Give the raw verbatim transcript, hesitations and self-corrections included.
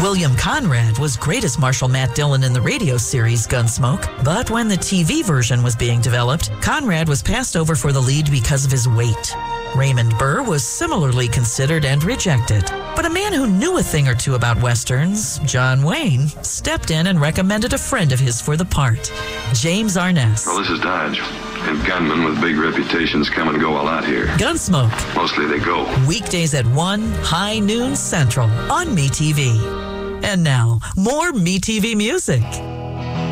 William Conrad was great as Marshal Matt Dillon in the radio series Gunsmoke, but when the T V version was being developed, Conrad was passed over for the lead because of his weight. Raymond Burr was similarly considered and rejected, but a man who knew a thing or two about Westerns, John Wayne, stepped in and recommended a friend of his for the part, James Arness. Well, this is Dodge, and gunmen with big reputations come and go a lot here. Gunsmoke. Mostly they go. Weekdays at one, high noon central on MeTV. And now, more MeTV music.